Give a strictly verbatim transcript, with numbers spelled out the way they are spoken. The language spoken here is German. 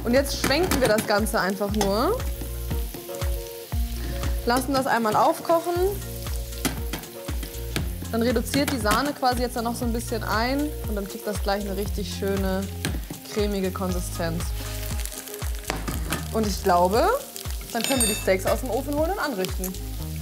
Und jetzt schwenken wir das Ganze einfach nur. Lassen das einmal aufkochen. Dann reduziert die Sahne quasi jetzt dann noch so ein bisschen ein und dann kriegt das gleich eine richtig schöne, cremige Konsistenz. Und ich glaube, dann können wir die Steaks aus dem Ofen holen und anrichten.